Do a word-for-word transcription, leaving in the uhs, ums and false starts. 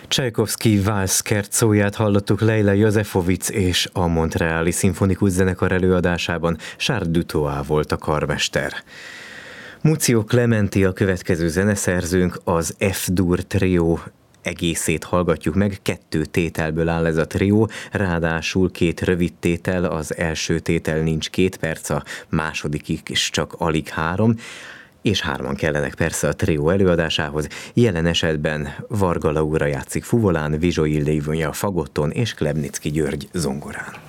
Csajkovszky válszkercóját hallottuk Leila Józefovic és a Montreali Szimfonikus Zenekar előadásában. Charles Dutoit volt a karmester. Muzio Clementi a következő zeneszerzőnk, az F-dur trió egészét hallgatjuk meg, kettő tételből áll ez a trió, ráadásul két rövid tétel, az első tétel nincs két perc, a másodikig is csak alig három, és hárman kellenek persze a trió előadásához. Jelen esetben Varga Laura játszik fuvolán, Vizsói Lévonya fagotton és Klebnicki György zongorán.